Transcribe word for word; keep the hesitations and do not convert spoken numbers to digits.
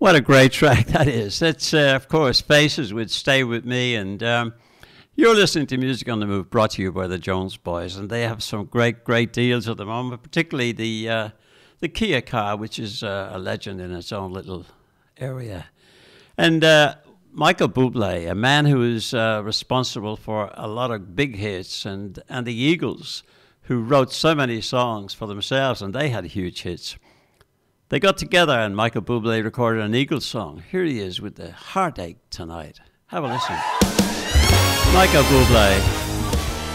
What a great track that is. That's, uh, of course, Faces with Stay With Me. And um, you're listening to Music on the Move, brought to you by the Jones Boys. And they have some great, great deals at the moment, particularly the uh, the Kia car, which is uh, a legend in its own little area. And uh, Michael Bublé, a man who is uh, responsible for a lot of big hits, and, and the Eagles, who wrote so many songs for themselves, and they had huge hits. They got together and Michael Bublé recorded an Eagles song. Here he is with the Heartache Tonight. Have a listen. Michael Bublé.